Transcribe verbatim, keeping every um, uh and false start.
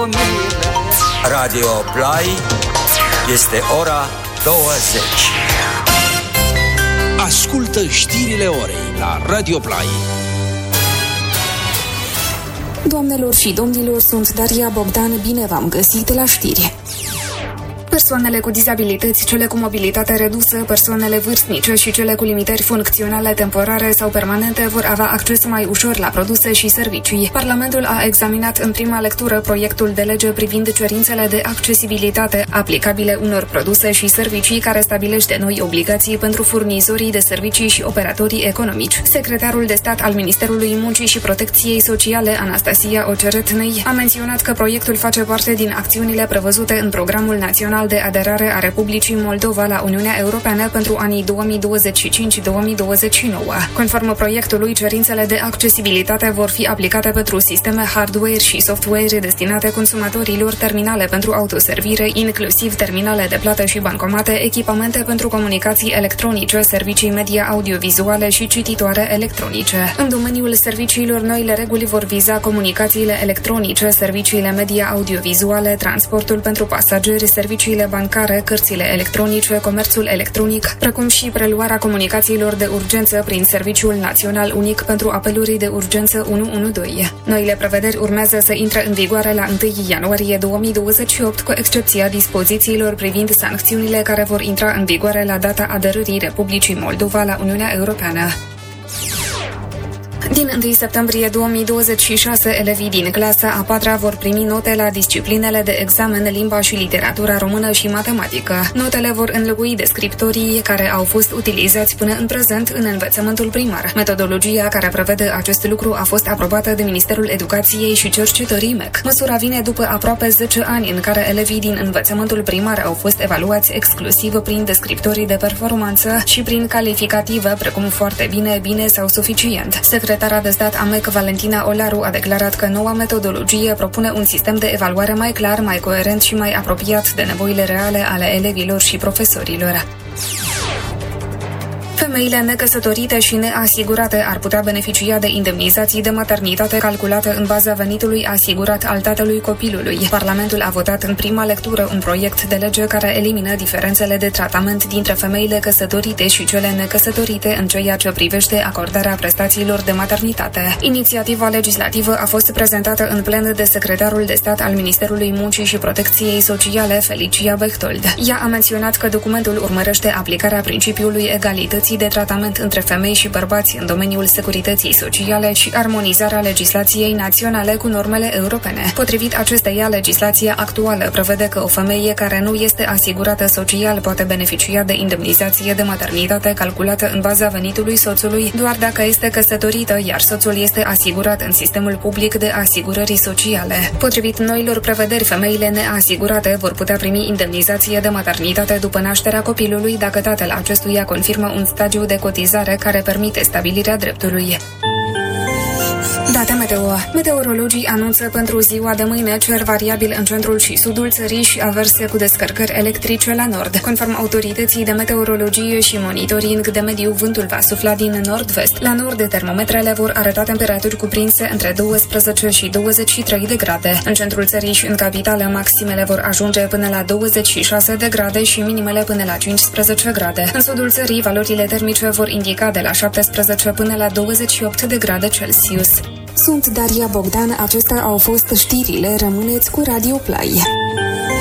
mine. Radio Play este ora douăzeci. Ascultă știrile orei la Radio Play. Doamnelor și domnilor, sunt Daria Bogdan, bine v-am găsit la știri. Persoanele cu dizabilități, cele cu mobilitate redusă, persoanele vârstnice și cele cu limitări funcționale temporare sau permanente vor avea acces mai ușor la produse și servicii. Parlamentul a examinat în prima lectură proiectul de lege privind cerințele de accesibilitate aplicabile unor produse și servicii, care stabilește noi obligații pentru furnizorii de servicii și operatorii economici. Secretarul de stat al Ministerului Muncii și Protecției Sociale, Anastasia Oceretnei, a menționat că proiectul face parte din acțiunile prevăzute în Programul Național de aderare a Republicii Moldova la Uniunea Europeană pentru anii două mii douăzeci și cinci două mii douăzeci și nouă. Conform proiectului, cerințele de accesibilitate vor fi aplicate pentru sisteme hardware și software destinate consumatorilor, terminale pentru autoservire, inclusiv terminale de plată și bancomate, echipamente pentru comunicații electronice, servicii media audiovizuale și cititoare electronice. În domeniul serviciilor, noile reguli vor viza comunicațiile electronice, serviciile media audiovizuale, transportul pentru pasageri, serviciile bancare, cărțile electronice, comerțul electronic, precum și preluarea comunicațiilor de urgență prin Serviciul Național Unic pentru apeluri de urgență unu unu doi. Noile prevederi urmează să intre în vigoare la întâi ianuarie două mii douăzeci și opt, cu excepția dispozițiilor privind sancțiunile care vor intra în vigoare la data aderării Republicii Moldova la Uniunea Europeană. Din întâi septembrie două mii douăzeci și șase, elevii din clasa a patra vor primi note la disciplinele de examen limba și literatura română și matematică. Notele vor înlocui descriptorii care au fost utilizați până în prezent în învățământul primar. Metodologia care prevede acest lucru a fost aprobată de Ministerul Educației și Cercetării M E C. Măsura vine după aproape zece ani în care elevii din învățământul primar au fost evaluați exclusiv prin descriptorii de performanță și prin calificative precum foarte bine, bine sau suficient. Secretara de stat a M E C, Valentina Olaru, a declarat că noua metodologie propune un sistem de evaluare mai clar, mai coerent și mai apropiat de nevoile reale ale elevilor și profesorilor. Femeile necăsătorite și neasigurate ar putea beneficia de indemnizații de maternitate calculate în baza venitului asigurat al tatălui copilului. Parlamentul a votat în prima lectură un proiect de lege care elimină diferențele de tratament dintre femeile căsătorite și cele necăsătorite în ceea ce privește acordarea prestațiilor de maternitate. Inițiativa legislativă a fost prezentată în plen de secretarul de stat al Ministerului Muncii și Protecției Sociale, Felicia Bechtold. Ea a menționat că documentul urmărește aplicarea principiului egalității de tratament între femei și bărbați în domeniul securității sociale și armonizarea legislației naționale cu normele europene. Potrivit acesteia, legislația actuală prevede că o femeie care nu este asigurată social poate beneficia de indemnizație de maternitate calculată în baza venitului soțului doar dacă este căsătorită, iar soțul este asigurat în sistemul public de asigurări sociale. Potrivit noilor prevederi, femeile neasigurate vor putea primi indemnizație de maternitate după nașterea copilului dacă tatăl acestuia confirmă un stagiu de cotizare care permite stabilirea dreptului. Date meteo. Meteorologii anunță pentru ziua de mâine cer variabil în centrul și sudul țării și averse cu descărcări electrice la nord. Conform autorității de meteorologie și monitoring de mediu, vântul va sufla din nord-vest. La nord, termometrele vor arăta temperaturi cuprinse între douăsprezece și douăzeci și trei de grade. În centrul țării și în capitală, maximele vor ajunge până la douăzeci și șase de grade și minimele până la cincisprezece grade. În sudul țării, valorile termice vor indica de la șaptesprezece până la douăzeci și opt de grade Celsius. Sunt Daria Bogdan, acestea au fost știrile, rămâneți cu Radio Play.